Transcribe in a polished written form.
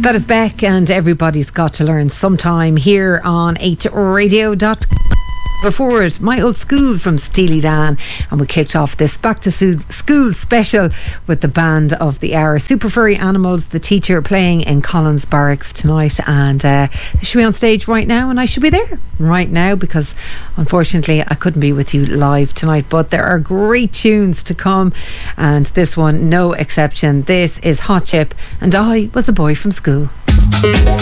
That is Beck and Everybody's Got to Learn Sometime here on 8radio.com. Before it, My Old School from Steely Dan, and we kicked off this Back to School special with the band of the hour, Super Furry Animals, The Teacher, playing in Collins Barracks tonight, and they should be on stage right now, and I should be there right now because unfortunately I couldn't be with you live tonight, but there are great tunes to come, and this one no exception. This is Hot Chip and I Was a Boy from School.